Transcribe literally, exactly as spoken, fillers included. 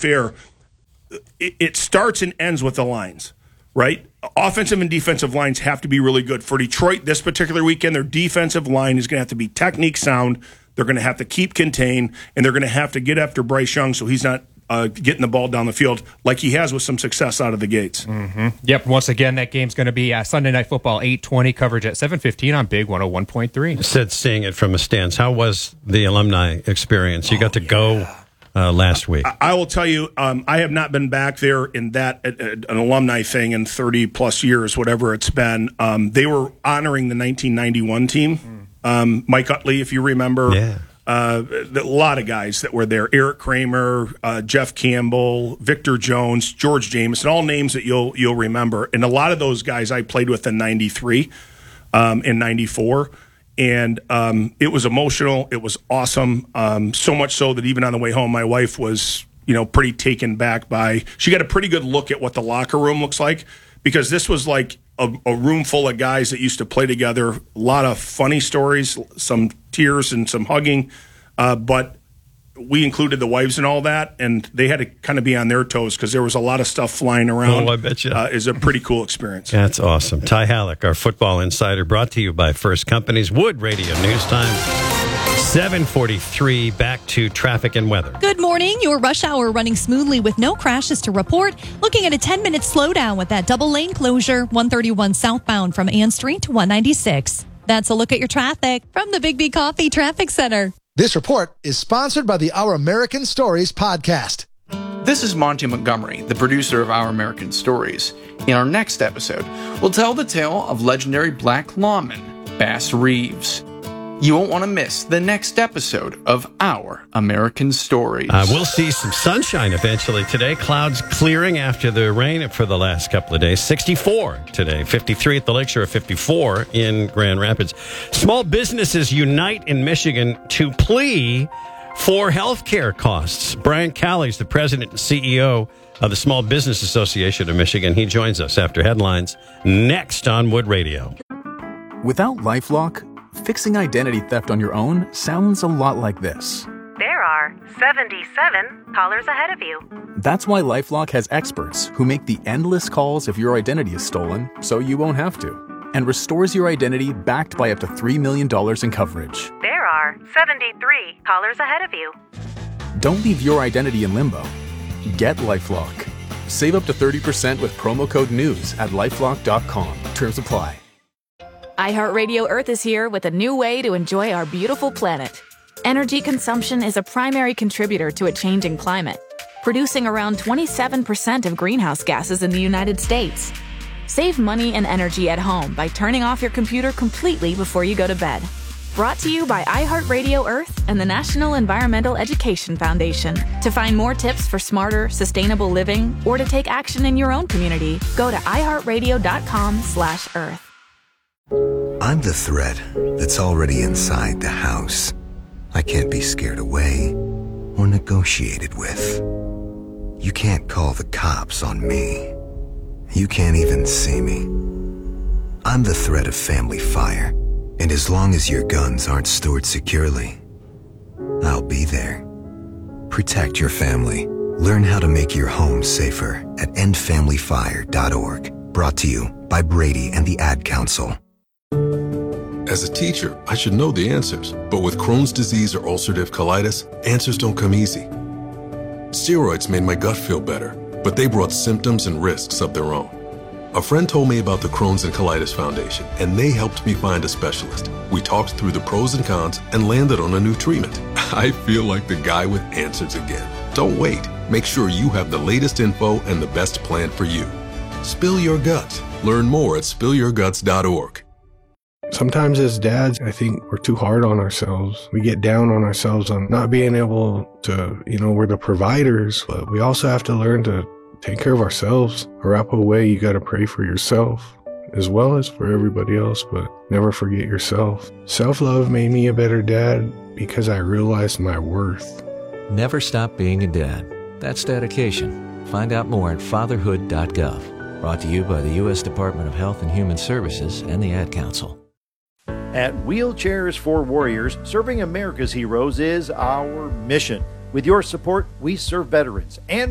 off air, it, it starts and ends with the lines, right? Offensive and defensive lines have to be really good. For Detroit this particular weekend, their defensive line is going to have to be technique sound. They're going to have to keep contained, and they're going to have to get after Bryce Young so he's not uh, getting the ball down the field like he has with some success out of the gates. Mm-hmm. Yep. Once again, that game's going to be uh, Sunday Night Football, eight twenty, coverage at seven fifteen on Big one oh one point three. Sid, seeing it from a stance, how was the alumni experience? You got to oh, yeah. go uh, last week. I, I will tell you, um, I have not been back there in that uh, an alumni thing in thirty plus years, whatever it's been. Um, they were honoring the nineteen ninety-one team. Mm. Um, Mike Utley, if you remember. Yeah. Uh, a lot of guys that were there. Eric Kramer, uh, Jeff Campbell, Victor Jones, George Jameson, all names that you'll you'll remember. And a lot of those guys I played with in ninety-three, um, in ninety-four. And um, it was emotional. It was awesome. Um, so much so that even on the way home, my wife was, you know, pretty taken back by, she got a pretty good look at what the locker room looks like, because this was like a, a room full of guys that used to play together. A lot of funny stories, some tears and some hugging. Uh, but we included the wives and all that, and they had to kind of be on their toes because there was a lot of stuff flying around. Oh, I bet you. Uh, it's a pretty cool experience. That's awesome. Ty Halleck, our football insider, brought to you by First Companies, Wood Radio News Time. seven forty-three, back to traffic and weather. Good morning. Your rush hour running smoothly with no crashes to report. Looking at a ten-minute slowdown with that double lane closure, one thirty-one southbound from Ann Street to one ninety-six. That's a look at your traffic from the Big B Coffee Traffic Center. This report is sponsored by the Our American Stories podcast. This is Monty Montgomery, the producer of Our American Stories. In our next episode, we'll tell the tale of legendary black lawman Bass Reeves. You won't want to miss the next episode of Our American Stories. Uh, we'll see some sunshine eventually today. Clouds clearing after the rain for the last couple of days. sixty-four today, fifty-three at the Lakeshore, fifty-four in Grand Rapids. Small businesses unite in Michigan to plea for health care costs. Brian Calley's the president and C E O of the Small Business Association of Michigan. He joins us after headlines next on Wood Radio. Without LifeLock, fixing identity theft on your own sounds a lot like this. There are seventy-seven callers ahead of you. That's why LifeLock has experts who make the endless calls if your identity is stolen so you won't have to, and restores your identity backed by up to three million dollars in coverage. There are seventy-three callers ahead of you. Don't leave your identity in limbo. Get LifeLock. Save up to thirty percent with promo code NEWS at lifelock dot com. Terms apply. iHeartRadio Earth is here with a new way to enjoy our beautiful planet. Energy consumption is a primary contributor to a changing climate, producing around twenty-seven percent of greenhouse gases in the United States. Save money and energy at home by turning off your computer completely before you go to bed. Brought to you by iHeartRadio Earth and the National Environmental Education Foundation. To find more tips for smarter, sustainable living, or to take action in your own community, go to iHeartRadio.com slash Earth. I'm the threat that's already inside the house. I can't be scared away or negotiated with. You can't call the cops on me. You can't even see me. I'm the threat of family fire, and as long as your guns aren't stored securely, I'll be there. Protect your family. Learn how to make your home safer at end family fire dot org. Brought to you by Brady and the Ad Council. As a teacher, I should know the answers, but with Crohn's disease or ulcerative colitis, answers don't come easy. Steroids made my gut feel better, but they brought symptoms and risks of their own. A friend told me about the Crohn's and Colitis Foundation, and they helped me find a specialist. We talked through the pros and cons and landed on a new treatment. I feel like the guy with answers again. Don't wait. Make sure you have the latest info and the best plan for you. Spill your guts. Learn more at spill your guts dot org. Sometimes as dads, I think we're too hard on ourselves. We get down on ourselves on not being able to, you know, we're the providers, but we also have to learn to take care of ourselves. Arapahoe way, you got to pray for yourself as well as for everybody else, but never forget yourself. Self-love made me a better dad because I realized my worth. Never stop being a dad. That's dedication. Find out more at fatherhood dot gov. Brought to you by the U S Department of Health and Human Services and the Ad Council. At Wheelchairs for Warriors, serving America's heroes is our mission. With your support, we serve veterans and